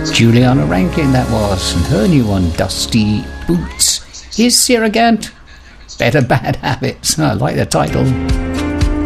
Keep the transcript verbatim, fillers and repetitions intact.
Juliana Rankin, that was, and her new one, Dusty Boots. Here's Sarah Gant, Better Bad Habits. I like the title.